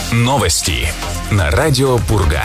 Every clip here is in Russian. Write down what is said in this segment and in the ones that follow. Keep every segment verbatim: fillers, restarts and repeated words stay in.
Новости на радио Пурга.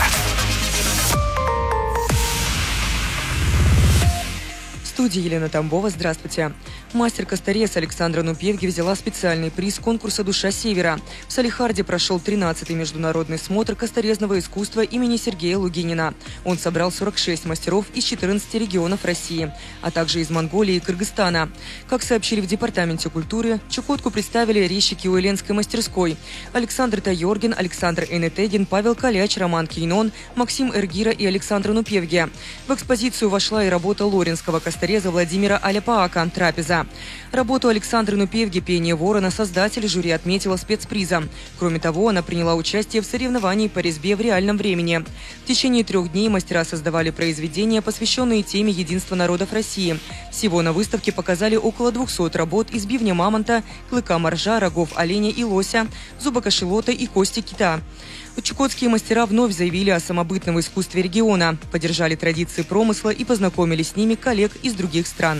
В студии Елена Тамбова. Здравствуйте. Мастер-косторез Александра Нупевги взяла специальный приз конкурса «Душа Севера». В Салехарде прошел тринадцатый международный смотр косторезного искусства имени Сергея Лугинина. Он собрал сорок шесть мастеров из четырнадцати регионов России, а также из Монголии и Кыргызстана. Как сообщили в Департаменте культуры, Чукотку представили резчики Уэленской мастерской: Александр Тайоргин, Александр Энетегин, Павел Каляч, Роман Кейнон, Максим Эргира и Александр Нупевги. В экспозицию вошла и работа лоринского костореза Владимира Аляпаака «Трапеза». Работу Александры Нупевги «Пение ворона» создатель жюри отметила спецпризом. Кроме того, она приняла участие в соревновании по резьбе в реальном времени. В течение трех дней мастера создавали произведения, посвященные теме единства народов России. Всего на выставке показали около двухсот работ из бивня мамонта, клыка моржа, рогов оленя и лося, зуба кашелота и кости кита. Чукотские мастера вновь заявили о самобытном искусстве региона, поддержали традиции промысла и познакомили с ними коллег из других стран.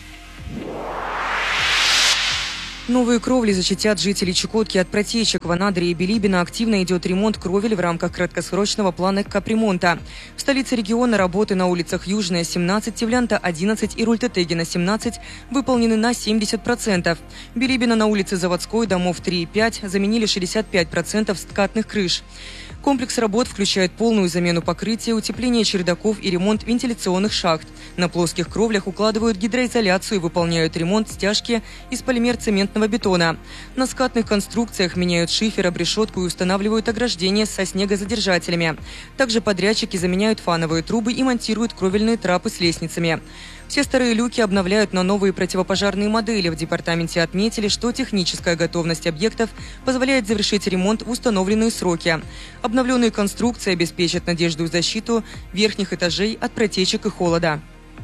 Новые кровли защитят жителей Чукотки от протечек. В Анадыре и Билибино активно идет ремонт кровель в рамках краткосрочного плана капремонта. В столице региона работы на улицах Южная, семнадцать, Тевлянта, одиннадцать и Рультетегина, семнадцать выполнены на семьдесят процентов. Билибино на улице Заводской, домов три и пять заменили шестьдесят пять процентов скатных крыш. Комплекс работ включает полную замену покрытия, утепление чердаков и ремонт вентиляционных шахт. На плоских кровлях укладывают гидроизоляцию и выполняют ремонт стяжки из полимер-цементного бетона. На скатных конструкциях меняют шифер, обрешетку и устанавливают ограждения со снегозадержателями. Также подрядчики заменяют фановые трубы и монтируют кровельные трапы с лестницами. Все старые люки обновляют на новые противопожарные модели. В департаменте отметили, что техническая готовность объектов позволяет завершить ремонт в установленные сроки. Обновленные конструкции обеспечат надежную защиту верхних этажей от протечек и холода.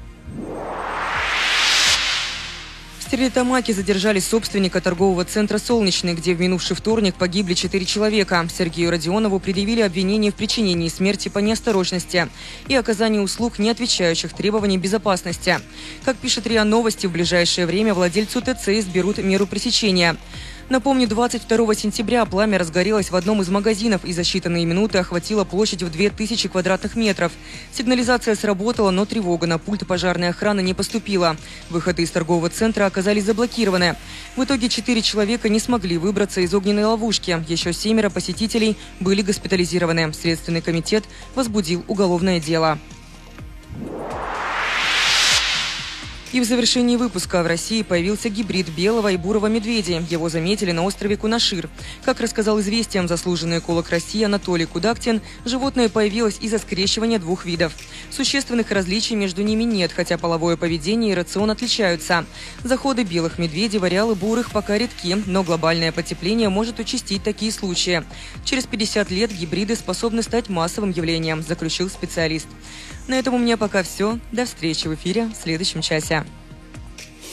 В Стерлитамаке задержали собственника торгового центра «Солнечный», где в минувший вторник погибли четыре человека. Сергею Родионову предъявили обвинение в причинении смерти по неосторожности и оказании услуг, не отвечающих требованиям безопасности. Как пишет РИА Новости, в ближайшее время владельцу ТЦ изберут меру пресечения. Напомню, двадцать второго сентября пламя разгорелось в одном из магазинов и за считанные минуты охватило площадь в две тысячи квадратных метров. Сигнализация сработала, но тревога на пульт пожарной охраны не поступила. Выходы из торгового центра оказались заблокированы. В итоге четыре человека не смогли выбраться из огненной ловушки. Еще семеро посетителей были госпитализированы. Следственный комитет возбудил уголовное дело. И в завершении выпуска: в России появился гибрид белого и бурого медведя. Его заметили на острове Кунашир. Как рассказал «Известиям» заслуженный эколог России Анатолий Кудактин, животное появилось из-за скрещивания двух видов. Существенных различий между ними нет, хотя половое поведение и рацион отличаются. Заходы белых медведей в ареалы бурых пока редки, но глобальное потепление может участить такие случаи. Через пятьдесят лет гибриды способны стать массовым явлением, заключил специалист. На этом у меня пока все. До встречи в эфире в следующем часе.